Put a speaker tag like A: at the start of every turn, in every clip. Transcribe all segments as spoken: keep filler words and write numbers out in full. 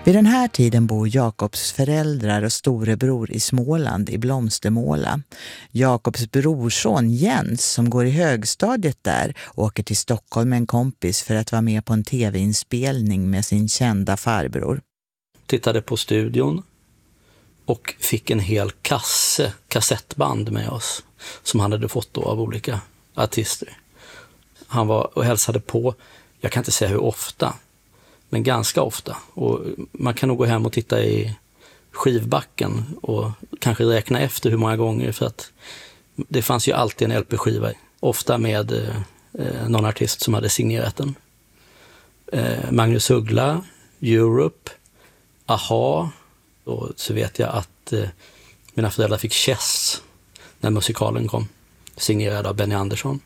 A: Vid den här tiden bor Jakobs föräldrar och storebror i Småland i Blomstermåla. Jakobs brorson Jens, som går i högstadiet där, åker till Stockholm med en kompis för att vara med på en tv-inspelning med sin kända farbror.
B: Tittade på studion och fick en hel kasse, kassettband med oss som han hade fått då av olika artister. Han var och hälsade på, jag kan inte säga hur ofta, men ganska ofta. Och man kan nog gå hem och titta i skivbacken och kanske räkna efter hur många gånger, för att det fanns ju alltid en L P-skiva, ofta med eh, någon artist som hade signerat den. Eh, Magnus Uggla, Europe, Aha, och så vet jag att eh, mina föräldrar fick Chess när musikalen kom, signerad av Benny Andersson.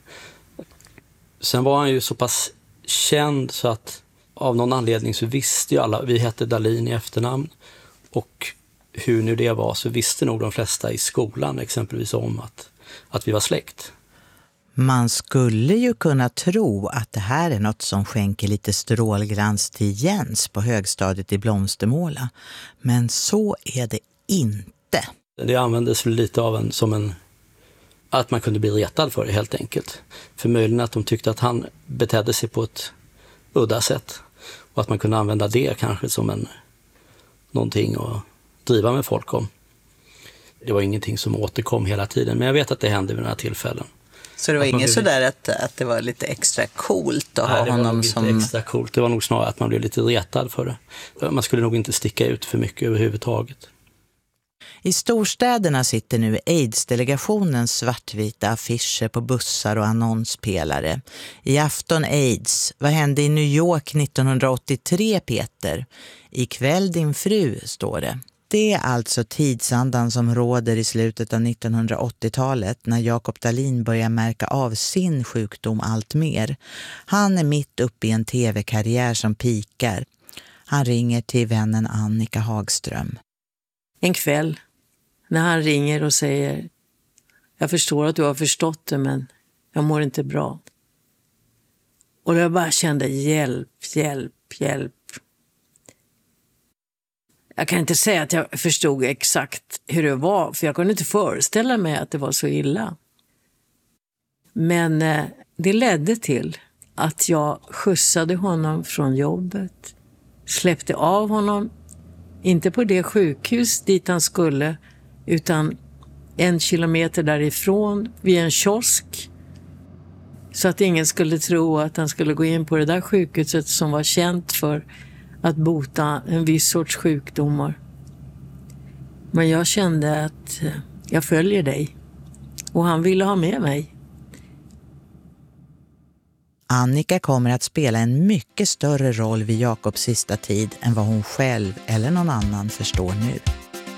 B: Sen var han ju så pass känd så att av någon anledning så visste ju alla, vi hette Dahlin i efternamn, och hur nu det var så visste nog de flesta i skolan exempelvis om att, att vi var släkt.
A: Man skulle ju kunna tro att det här är något som skänker lite strålglans till Jens på högstadiet i Blomstermåla. Men så är det inte.
B: Det användes lite av en, som en, att man kunde bli retad för det helt enkelt. För möjligen att de tyckte att han betedde sig på ett udda sätt. Och att man kunde använda det kanske som en, någonting att driva med folk om. Det var ingenting som återkom hela tiden, men jag vet att det hände vid några tillfällen.
A: Så det var inget sådär att, att det var lite extra coolt att
B: Nej,
A: ha honom
B: som...
A: som...
B: extra coolt. Det var nog snarare att man blev lite retad för det. Man skulle nog inte sticka ut för mycket överhuvudtaget.
A: I storstäderna sitter nu AIDS-delegationens svartvita affischer på bussar och annonspelare. I afton AIDS. Vad hände i New York nittonhundraåttiotre, Peter? Ikväll din fru, står det. Det är alltså tidsandan som råder i slutet av nittonhundraåttiotalet när Jakob Dahlin börjar märka av sin sjukdom allt mer. Han är mitt uppe i en tv-karriär som pikar. Han ringer till vännen Annika Hagström.
C: En kväll när han ringer och säger: jag förstår att du har förstått det, men jag mår inte bra. Och jag bara kände hjälp, hjälp, hjälp. Jag kan inte säga att jag förstod exakt hur det var, för jag kunde inte föreställa mig att det var så illa. Men eh, det ledde till att jag skjutsade honom från jobbet, släppte av honom, inte på det sjukhus dit han skulle, utan en kilometer därifrån vid en kiosk. Så att ingen skulle tro att han skulle gå in på det där sjukhuset som var känt för att bota en viss sorts sjukdomar. Men jag kände att jag följer dig. Och han ville ha med mig.
A: Annika kommer att spela en mycket större roll vid Jakobs sista tid än vad hon själv eller någon annan förstår nu.